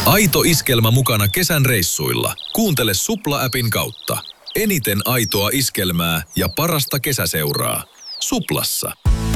Aito iskelmä mukana kesän reissuilla. Kuuntele Supla-appin kautta. Eniten aitoa iskelmää ja parasta kesäseuraa. Suplassa.